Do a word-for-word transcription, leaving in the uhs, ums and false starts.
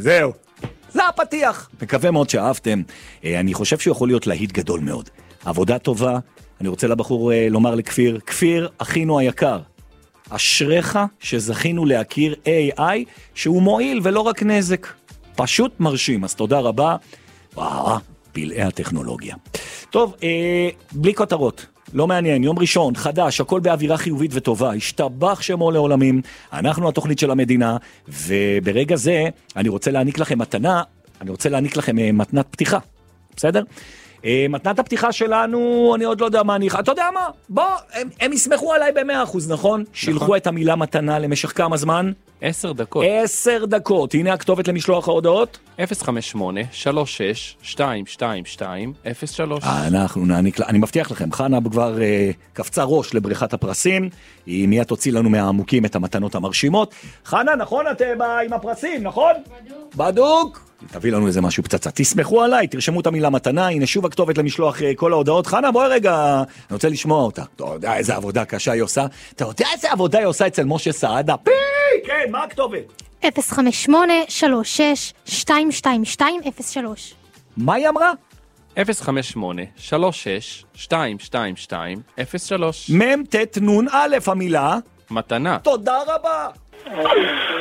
זהו. זה הפתיח. מקווה מאוד שאהבתם. אני חושב שהוא יכול להיות להיט גדול מאוד. עבודה טובה. אני רוצה לבחור לומר לכפיר, כפיר, אחינו היקר. אשריך שזכינו להכיר איי איי שהוא מועיל ולא רק נזק. פשוט מרשים. אז תודה רבה. וואו, פלאי הטכנולוגיה. טוב, אה, בלי כותרות. לא מעניין, יום ראשון, חדש, הכל באווירה חיובית וטובה, השתבח שמו לעולמים, אנחנו התוכנית של המדינה, וברגע זה אני רוצה להעניק לכם מתנה, אני רוצה להעניק לכם מתנת פתיחה, בסדר? מתנת הפתיחה שלנו, אני עוד לא יודע מה אני... אתה יודע מה? בוא, הם, הם יסמכו עליי במאה אחוז, נכון? נכון? שילחו את המילה מתנה למשך כמה זמן? עשר דקות. עשר דקות. הנה הכתובת למשלוח ההודעות. אפס חמש שמונה שלוש שש שתיים שתיים שתיים אפס שלוש. אנחנו נעניק, אני מבטיח לכם, חנה כבר אה, קפצה ראש לבריכת הפרסים, היא מיד תוציא לנו מהעמוקים את המתנות המרשימות. חנה, נכון את בא עם הפרסים, נכון? בדוק. בדוק. תביא לנו איזה משהו פצצה. תסמכו עליי, תרשמו את המילה מתנה, הנה שוב הכתובת למשלוח אה, כל ההודעות. חנה, בואי רגע, אני רוצה לשמוע אותה. אתה יודע איזה עבודה קשה היא עושה? אתה יודע איזה עבודה היא עושה אצל משה סעדה? פי, כן, מה הכתובת? אפס חמש שמונה שלוש שש שתיים שתיים שתיים אפס שלוש. מה היא אמרה? אפס חמש שמונה שלוש שש שתיים שתיים שתיים אפס שלוש. מם תת נון א' המילה מתנה. תודה רבה.